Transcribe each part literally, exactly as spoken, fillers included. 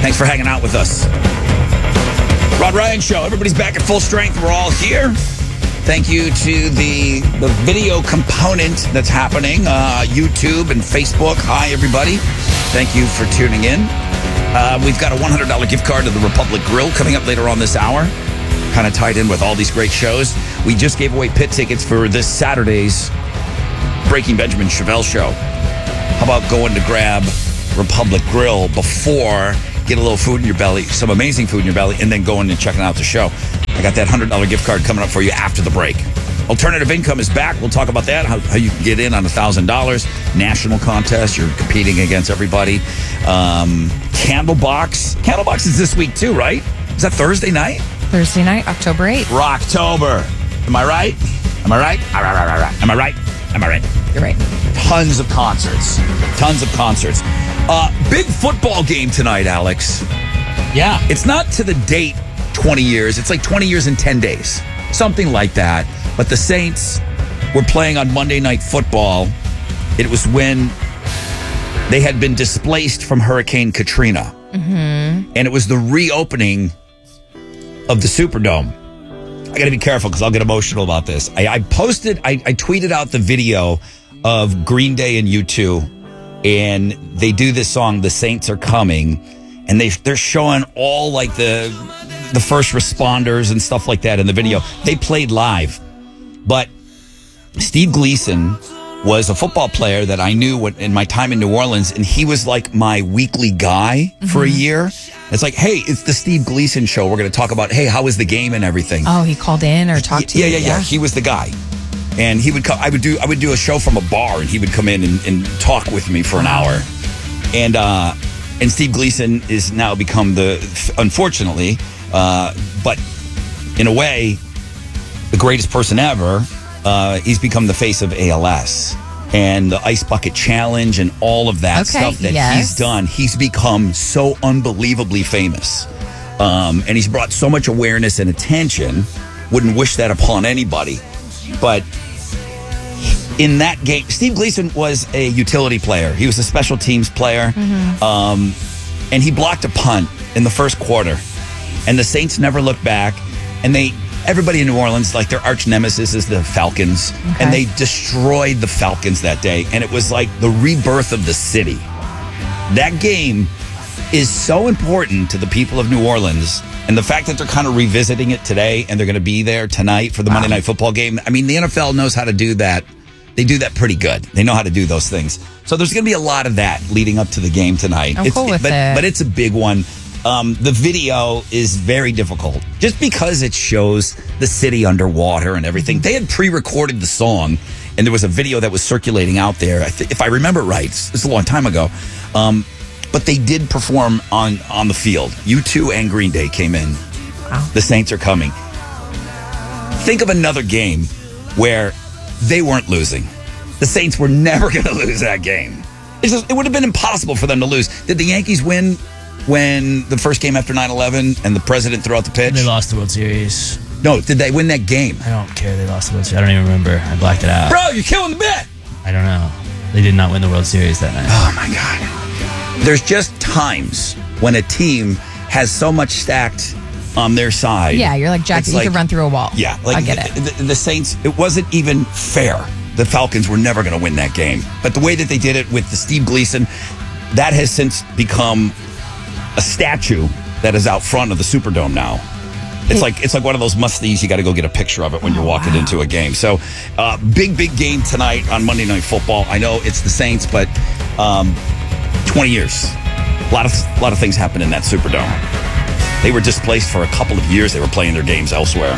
Thanks for hanging out with us. Rod Ryan Show. Everybody's back at full strength. We're all here. Thank you to the, the video component that's happening. Uh, YouTube and Facebook. Hi, everybody. Thank you for tuning in. Uh, we've got a one hundred dollars gift card to the Republic Grill coming up later on this hour. Kind of tied in with all these great shows. We just gave away pit tickets for this Saturday's Breaking Benjamin Chevelle show. How about going to grab Republic Grill before, get a little food in your belly, some amazing food in your belly, and then going and checking out the show. I got that one hundred dollars gift card coming up for you after the break. Alternative Income is back. We'll talk about that, how, how you can get in on one thousand dollars. National contest. You're competing against everybody. Um, Candlebox. Candlebox is this week too, right? Is that Thursday night? Thursday night, October eighth. Rocktober. Am I right? Am I right? Am I right? Am I right? You're right. Tons of concerts. Tons of concerts. Uh, big football game tonight, Alex. Yeah. It's not to the date twenty years. It's like twenty years and ten days. Something like that. But the Saints were playing on Monday Night Football. It was when they had been displaced from Hurricane Katrina. Mm-hmm. And it was the reopening of the Superdome. I got to be careful because I'll get emotional about this. I, I posted, I, I tweeted out the video of Green Day and U two, and they do this song, The Saints Are Coming, and they, they're showing all like the, the first responders and stuff like that in the video. They played live. But Steve Gleason was a football player that I knew when, in my time in New Orleans, and he was like my weekly guy mm-hmm. for a year. It's like, hey, it's the Steve Gleason show. We're going to talk about, hey, how was the game and everything. Oh, he called in or talked to yeah, you? Yeah, yeah, yeah. He was the guy. And he would come, I would do I would do a show from a bar, and he would come in and, and talk with me for an hour. And uh, and Steve Gleason is now become the, unfortunately, uh, but in a way, the greatest person ever. Uh, he's become the face of A L S and the Ice Bucket Challenge and all of that okay, stuff that yes. he's done. He's become so unbelievably famous. Um, and he's brought so much awareness and attention. Wouldn't wish that upon anybody. But in that game, Steve Gleason was a utility player. He was a special teams player. Mm-hmm. Um, and he blocked a punt in the first quarter. And the Saints never looked back. And they... Everybody in New Orleans, like their arch nemesis is the Falcons. Okay. And they destroyed the Falcons that day. And it was like the rebirth of the city. That game is so important to the people of New Orleans. And the fact that they're kind of revisiting it today and they're going to be there tonight for the wow. Monday Night Football game. I mean, the N F L knows how to do that. They do that pretty good. They know how to do those things. So there's going to be a lot of that leading up to the game tonight. I'm it's, cool with but, it. But it's a big one. Um, the video is very difficult just because it shows the city underwater and everything. They had pre-recorded the song, and there was a video that was circulating out there. I th- if I remember right, it's a long time ago. Um, but they did perform on, on the field. U two and Green Day came in. Wow. The Saints are coming. Think of another game where they weren't losing. The Saints were never going to lose that game. It's just, it would have been impossible for them to lose. Did the Yankees win when the first game after nine eleven and the president threw out the pitch? They lost the World Series. No, did they win that game? I don't care. They lost the World Series. I don't even remember. I blacked it out. Bro, you're killing the bit. I don't know. They did not win the World Series that night. Oh, my God. There's just times when a team has so much stacked on their side. Yeah, you're like, Jack, you like, could run through a wall. Yeah. Like I get the, it. The, the Saints, it wasn't even fair. The Falcons were never going to win that game. But the way that they did it with the Steve Gleason, that has since become a statue that is out front of the Superdome now. It's like it's like one of those must-sees. You got to go get a picture of it when you're oh, walking wow. into a game. So, uh, big, big game tonight on Monday Night Football. I know it's the Saints, but um, twenty years. A lot of a lot of things happened in that Superdome. They were displaced for a couple of years. They were playing their games elsewhere.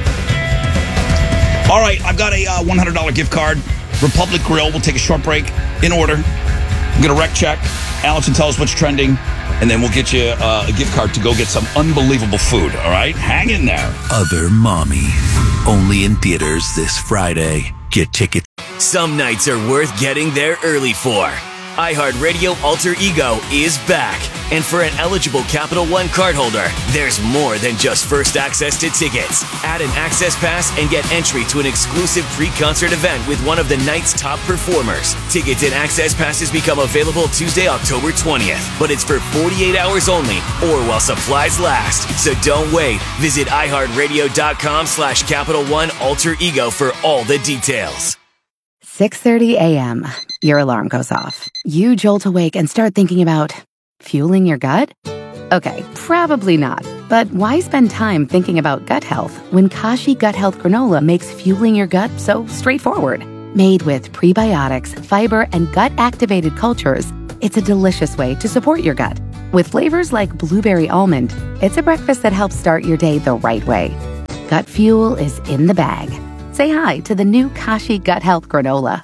All right, I've got a uh, one hundred dollars gift card. Republic Grill. We'll take a short break in order. We'll get a rec check. Alex will tell us what's trending. And then we'll get you uh, a gift card to go get some unbelievable food, all right? Hang in there. Other Mommy. Only in theaters this Friday. Get tickets. Some nights are worth getting there early for. iHeartRadio Alter Ego is back. And for an eligible Capital One cardholder, there's more than just first access to tickets. Add an access pass and get entry to an exclusive pre-concert event with one of the night's top performers. Tickets and access passes become available Tuesday, October twentieth, but it's for forty-eight hours only or while supplies last. So don't wait. Visit iHeartRadio.com slash Capital One Alter Ego for all the details. six thirty a.m. Your alarm goes off. You jolt awake and start thinking about fueling your gut? Okay, probably not. But why spend time thinking about gut health when Kashi Gut Health Granola makes fueling your gut so straightforward? Made with prebiotics, fiber, and gut-activated cultures, it's a delicious way to support your gut. With flavors like blueberry almond, it's a breakfast that helps start your day the right way. Gut fuel is in the bag. Say hi to the new Kashi Gut Health Granola.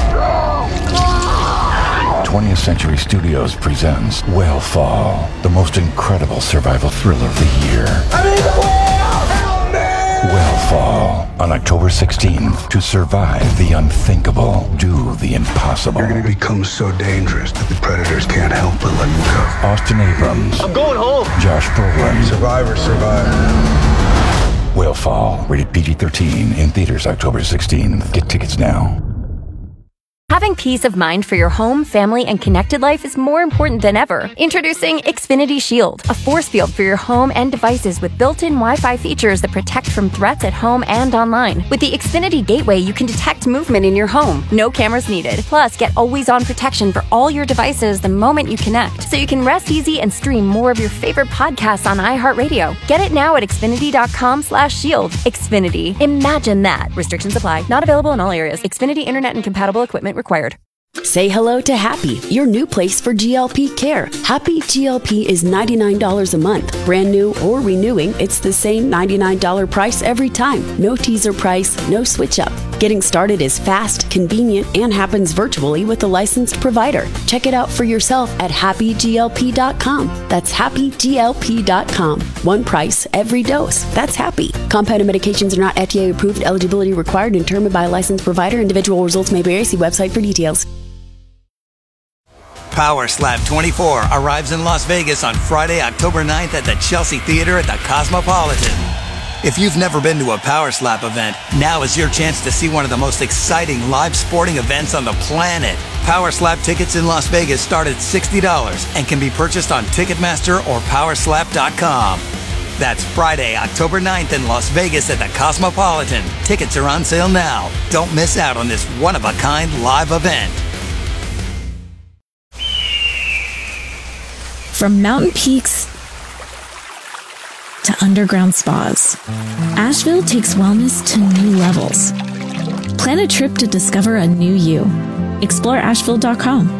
twentieth Century Studios presents Whale Fall, the most incredible survival thriller of the year. I need the whale! Help me! Whale Fall, on October sixteenth. To survive the unthinkable, do the impossible. You're going to become so dangerous that the predators can't help but let you go. Austin Abrams. I'm going home. Josh Brolin. Survivor, survivor. Whale Fall, rated P G thirteen, in theaters October sixteenth. Get tickets now. Having peace of mind for your home, family, and connected life is more important than ever. Introducing Xfinity Shield, a force field for your home and devices with built-in Wi-Fi features that protect from threats at home and online. With the Xfinity Gateway, you can detect movement in your home. No cameras needed. Plus, get always-on protection for all your devices the moment you connect, so you can rest easy and stream more of your favorite podcasts on iHeartRadio. Get it now at Xfinity.com slash shield. Xfinity. Imagine that. Restrictions apply. Not available in all areas. Xfinity Internet and compatible equipment required. Say hello to Happy, your new place for G L P care. Happy G L P is ninety-nine dollars a month. Brand new or renewing, it's the same ninety-nine dollars price every time. No teaser price, no switch up. Getting started is fast, convenient, and happens virtually with a licensed provider. Check it out for yourself at happy G L P dot com. That's happy G L P dot com. One price, every dose. That's Happy. Compounded medications are not F D A approved. Eligibility required and determined by a licensed provider. Individual results may vary. See website for details. Power Slap twenty-four arrives in Las Vegas on Friday, October ninth at the Chelsea Theater at the Cosmopolitan. If you've never been to a Power Slap event, now is your chance to see one of the most exciting live sporting events on the planet. Power Slap tickets in Las Vegas start at sixty dollars and can be purchased on Ticketmaster or power slap dot com. That's Friday, October ninth in Las Vegas at the Cosmopolitan. Tickets are on sale now. Don't miss out on this one-of-a-kind live event. From mountain peaks to underground spas, Asheville takes wellness to new levels. Plan a trip to discover a new you. Explore asheville dot com.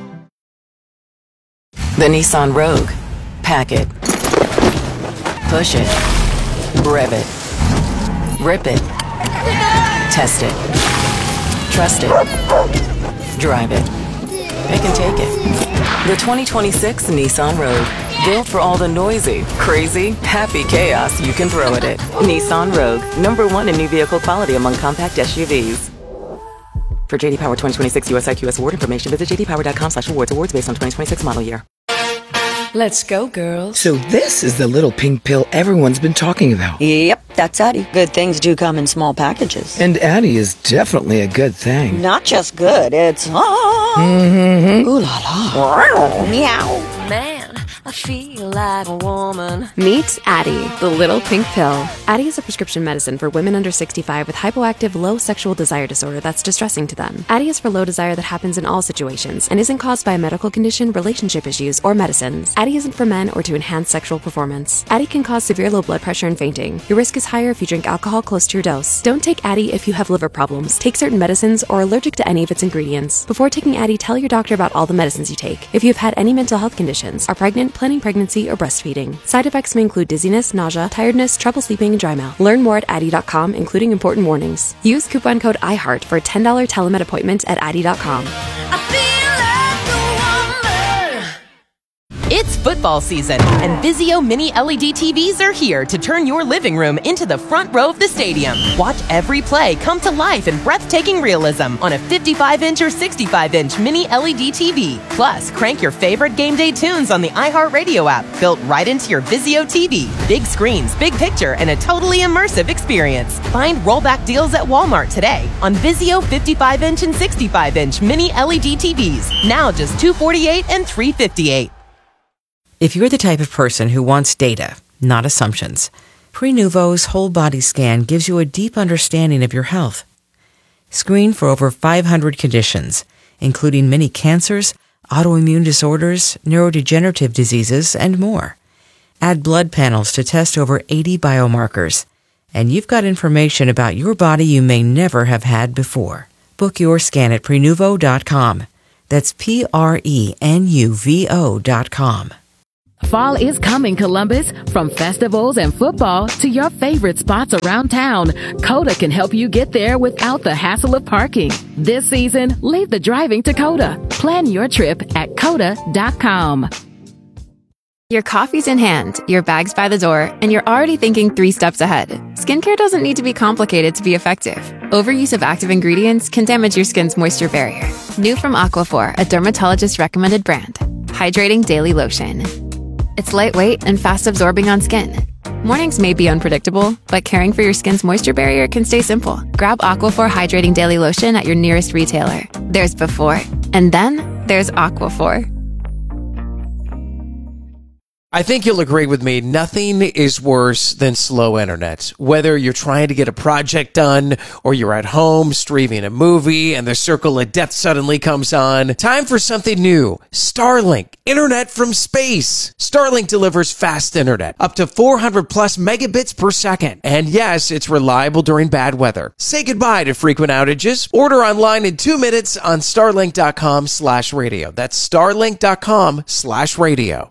The Nissan Rogue. Pack it. Push it. Rev it. Rip it. Test it. Trust it. Drive it. It can take it. The twenty twenty-six Nissan Rogue. Built for all the noisy, crazy, happy chaos you can throw at it. Nissan Rogue. Number one in new vehicle quality among compact S U Vs. For J D Power twenty twenty-six U S I Q S award information, visit j d power dot com slash awards. Awards based on twenty twenty-six model year. Let's go, girls. So this is the little pink pill everyone's been talking about. Yep, that's Addie. Good things do come in small packages. And Addie is definitely a good thing. Not just good, it's... Ah, mm-hmm. Ooh la la. Meow. Man, I feel like a woman. Meet Addie, the little pink pill. Addie is a prescription medicine for women under sixty-five with hypoactive low sexual desire disorder that's distressing to them. Addie is for low desire that happens in all situations and isn't caused by a medical condition, relationship issues, or medicines. Addie isn't for men or to enhance sexual performance. Addie can cause severe low blood pressure and fainting. Your risk is higher if you drink alcohol close to your dose. Don't take Addie if you have liver problems, take certain medicines, or are allergic to any of its ingredients. Before taking Addie, tell your doctor about all the medicines you take. If you have had any mental health conditions, are pregnant, planning pregnancy, or breastfeeding. Side effects may include dizziness, nausea, tiredness, trouble sleeping, and dry mouth. Learn more at addie dot com, including important warnings. Use coupon code iHeart for a ten dollars telemed appointment at addie dot com. It's football season, and Vizio Mini L E D T Vs are here to turn your living room into the front row of the stadium. Watch every play come to life in breathtaking realism on a fifty-five inch or sixty-five inch Mini L E D T V. Plus, crank your favorite game day tunes on the iHeartRadio app, built right into your Vizio T V. Big screens, big picture, and a totally immersive experience. Find rollback deals at Walmart today on Vizio fifty-five inch and sixty-five inch Mini L E D T Vs. Now just two hundred forty-eight dollars and three hundred fifty-eight dollars. If you're the type of person who wants data, not assumptions, Prenuvo's whole body scan gives you a deep understanding of your health. Screen for over five hundred conditions, including many cancers, autoimmune disorders, neurodegenerative diseases, and more. Add blood panels to test over eighty biomarkers, and you've got information about your body you may never have had before. Book your scan at Prenuvo dot com. That's P R E N U V O dot com. Fall is coming, Columbus. From festivals and football to your favorite spots around town, Coda can help you get there without the hassle of parking. This season, leave the driving to Coda. Plan your trip at Coda dot com. Your coffee's in hand, your bag's by the door, and you're already thinking three steps ahead. Skincare doesn't need to be complicated to be effective. Overuse of active ingredients can damage your skin's moisture barrier. New from Aquaphor, a dermatologist-recommended brand. Hydrating Daily Lotion. It's lightweight and fast-absorbing on skin. Mornings may be unpredictable, but caring for your skin's moisture barrier can stay simple. Grab Aquaphor Hydrating Daily Lotion at your nearest retailer. There's before, and then there's Aquaphor. I think you'll agree with me, nothing is worse than slow internet. Whether you're trying to get a project done or you're at home streaming a movie and the circle of death suddenly comes on, time for something new. Starlink, internet from space. Starlink delivers fast internet, up to four hundred plus megabits per second. And yes, it's reliable during bad weather. Say goodbye to frequent outages. Order online in two minutes on starlink dot com slash radio. That's starlink dot com slash radio.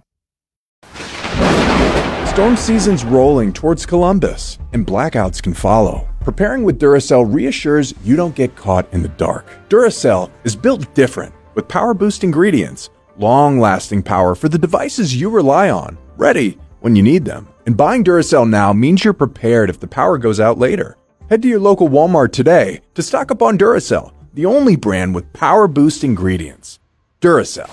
Storm season's rolling towards Columbus, and blackouts can follow. Preparing with Duracell reassures you don't get caught in the dark. Duracell is built different, with power-boost ingredients, long-lasting power for the devices you rely on, ready when you need them. And buying Duracell now means you're prepared if the power goes out later. Head to your local Walmart today to stock up on Duracell, the only brand with power-boost ingredients. Duracell.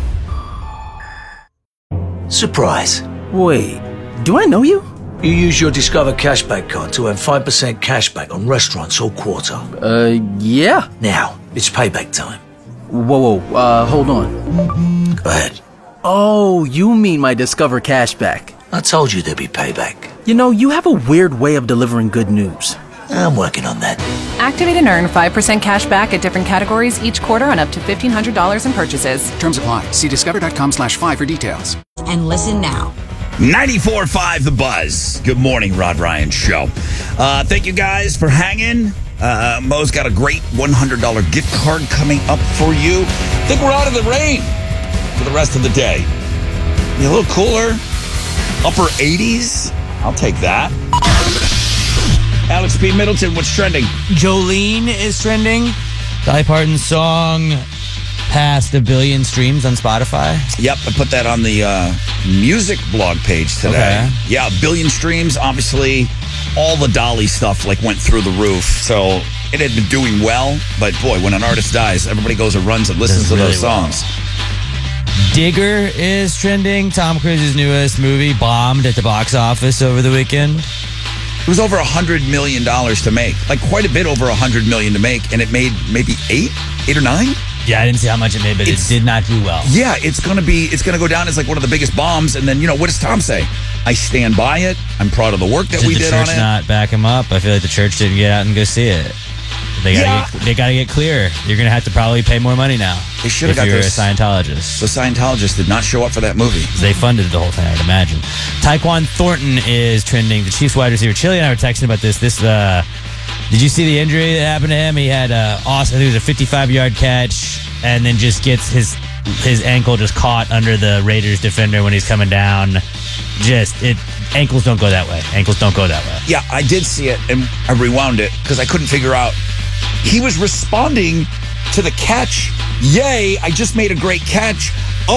Surprise. Wait, do I know you? You use your Discover Cashback card to earn five percent cashback on restaurants all quarter. Uh, yeah. Now, it's payback time. Whoa, whoa, uh, hold on. Go ahead. Oh, you mean my Discover Cashback. I told you there'd be payback. You know, you have a weird way of delivering good news. I'm working on that. Activate and earn five percent cash back at different categories each quarter on up to fifteen hundred dollars in purchases. Terms apply. See discover dot com slash five for details. And listen now. ninety-four point five The Buzz. Good morning, Rod Ryan Show. Uh, thank you guys for hanging. Uh, Mo's got a great one hundred dollars gift card coming up for you. I think we're out of the rain for the rest of the day. Be a little cooler. Upper eighties. I'll take that. Alex P. Middleton, what's trending? Jolene is trending. Dolly Parton's song passed a billion streams on Spotify. Yep, I put that on the uh, music blog page today. Okay. Yeah, a billion streams. Obviously, all the Dolly stuff like went through the roof. So it had been doing well, but boy, when an artist dies, everybody goes and runs and listens to really those songs. Well. Digger is trending. Tom Cruise's newest movie bombed at the box office over the weekend. It was over one hundred million dollars to make. Like quite a bit over one hundred million dollars to make, and it made maybe eight, eight or nine? Yeah, I didn't see how much it made, but it's, it did not do well. Yeah, it's gonna be it's gonna go down as like one of the biggest bombs, and then you know what does Tom say? I stand by it. I'm proud of the work that did we the did church on it. Not back him up. I feel like the church didn't get out and go see it. They gotta Yeah. get, they gotta get clear. You're gonna have to probably pay more money now. They should have if got you're those- a Scientologist. The Scientologists did not show up for that movie. They funded the whole thing, I'd imagine. Tyquan Thornton is trending. The Chiefs wide receiver. Chili and I were texting about this. This uh, did you see the injury that happened to him? He had a awesome. I think it was a fifty-five yard catch, and then just gets his his ankle just caught under the Raiders defender when he's coming down. Just it. Ankles don't go that way. Ankles don't go that way. Yeah, I did see it, and I rewound it because I couldn't figure out. He was responding to the catch. Yay, I just made a great catch. Oh,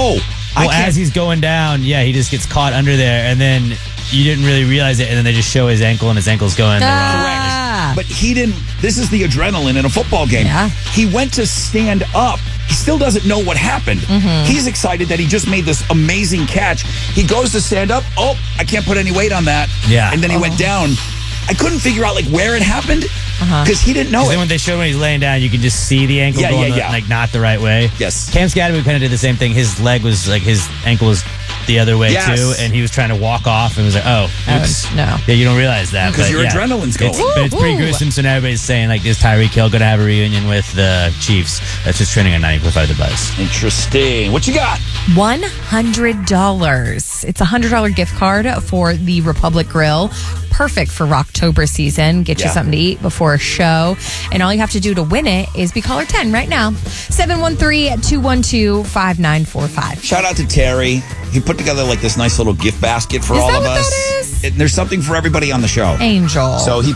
Well, as he's going down, yeah, he just gets caught under there, and then you didn't really realize it, and then they just show his ankle, and his ankle's going the wrong way. Correct. But he didn't. This is the adrenaline in a football game. Yeah. He went to stand up. He still doesn't know what happened. Mhm. He's excited that he just made this amazing catch. He goes to stand up. Oh, I can't put any weight on that. Yeah. And then he went down. I couldn't figure out like where it happened because he didn't know 'Cause it. then when they showed when he's laying down, you can just see the ankle Yeah, going yeah, the- yeah. like not the right way. Yes. Cam Scadaboo kind of did the same thing. His leg was like his ankle was the other way Yes. too, and he was trying to walk off and was like, "Oh, oops." no. Yeah, you don't realize that 'Cause but your yeah. adrenaline's going. It's, but it's pretty Woo! gruesome. So now everybody's saying like, "Is Tyreek Hill going to have a reunion with the Chiefs?" That's just trending on ninety point five The Buzz. Interesting. What you got? one hundred dollars. It's a one hundred dollars gift card for the Republic Grill. Perfect for Rocktober season. Get Yeah. you something to eat before a show. And all you have to do to win it is be caller ten right now. seven one three, two one two, five nine four five. Shout out to Terry. He put together like this nice little gift basket for Is all that of what us. that is? It- there's something for everybody on the show. Angel. So he